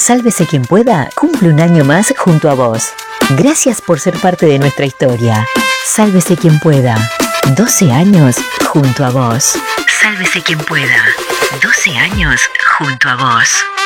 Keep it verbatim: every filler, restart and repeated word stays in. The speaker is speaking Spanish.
Sálvese quien pueda, cumple un año más junto a vos. Gracias por ser parte de nuestra historia. Sálvese quien pueda. doce años junto a vos. Sálvese quien pueda. doce años junto a vos.